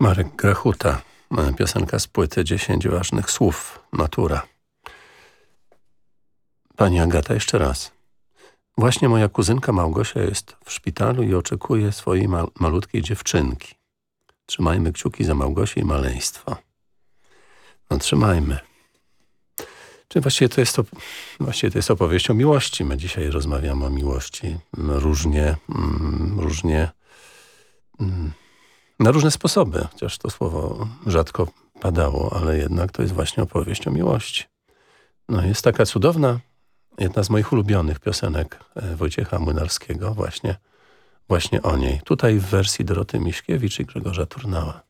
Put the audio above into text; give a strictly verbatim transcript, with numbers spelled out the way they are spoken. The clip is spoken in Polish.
Marek Grechuta, piosenka z płyty dziesięć ważnych słów, Natura. Pani Agata, jeszcze raz. Właśnie moja kuzynka Małgosia jest w szpitalu i oczekuje swojej ma malutkiej dziewczynki. Trzymajmy kciuki za Małgosię i maleństwo. No trzymajmy. Czy właściwie to jest to, właściwie to jest opowieść o miłości. My dzisiaj rozmawiamy o miłości różnie, mm, różnie, mm, na różne sposoby, chociaż to słowo rzadko padało, ale jednak to jest właśnie opowieść o miłości. No jest taka cudowna, jedna z moich ulubionych piosenek Wojciecha Młynarskiego, właśnie, właśnie o niej. Tutaj w wersji Doroty Miśkiewicz i Grzegorza Turnała.